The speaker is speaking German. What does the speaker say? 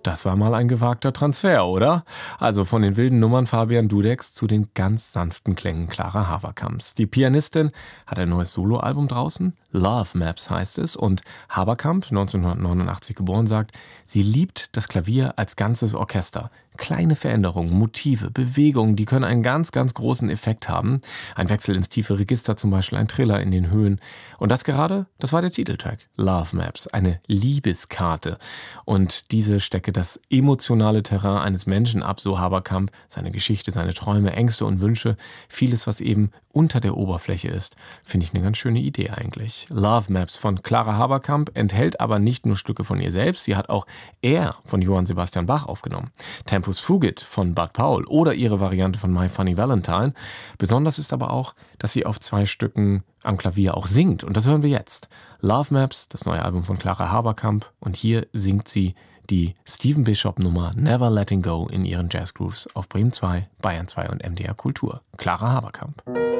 Das war mal ein gewagter Transfer, oder? Also von den wilden Nummern Fabian Dudeks zu den ganz sanften Klängen Clara Haverkamps. Die Pianistin hat ein neues Soloalbum draußen, Love Maps heißt es, und Haverkamp, 1989 geboren, sagt, sie liebt das Klavier als ganzes Orchester. Kleine Veränderungen, Motive, Bewegungen, die können einen ganz, ganz großen Effekt haben. Ein Wechsel ins tiefe Register zum Beispiel, ein Triller in den Höhen. Und das gerade, das war der Titeltrack, Love Maps, eine Liebeskarte. Und diese stecke das emotionale Terrain eines Menschen ab, so Haverkamp, seine Geschichte, seine Träume, Ängste und Wünsche, vieles, was eben unter der Oberfläche ist. Finde ich eine ganz schöne Idee eigentlich. Love Maps von Clara Haverkamp enthält aber nicht nur Stücke von ihr selbst, sie hat auch Air von Johann Sebastian Bach aufgenommen, Tempus Fugit von Bud Powell oder ihre Variante von My Funny Valentine. Besonders ist aber auch, dass sie auf 2 Stücken am Klavier auch singt. Und das hören wir jetzt. Love Maps, das neue Album von Clara Haverkamp. Und hier singt sie die Stephen Bishop Nummer Never Letting Go in ihren Jazzgrooves auf Bremen 2, Bayern 2 und MDR Kultur. Clara Haverkamp.